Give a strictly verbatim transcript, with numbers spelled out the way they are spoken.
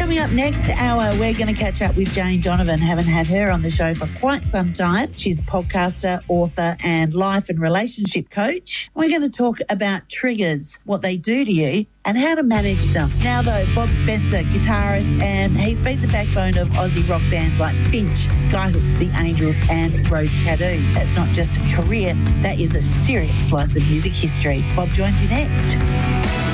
Coming up next hour, we're going to catch up with Jane Donovan. Haven't had her on the show for quite some time. She's a podcaster, author and life and relationship coach. We're going to talk about triggers, what they do to you and how to manage them. Now, though, Bob Spencer, guitarist, and he's been the backbone of Aussie rock bands like Finch, Skyhooks, The Angels and Rose Tattoo. That's not just a career, that is a serious slice of music history. Bob joins you next.